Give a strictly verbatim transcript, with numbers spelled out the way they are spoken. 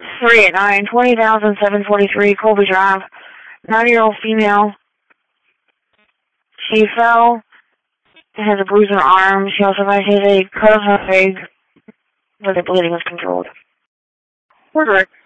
three eight nine, twenty thousand seven forty-three, Colby Drive. ninety-year-old female. She fell and has a bruise on her arm. She also has a cut on her leg, but the bleeding was controlled. Frederick.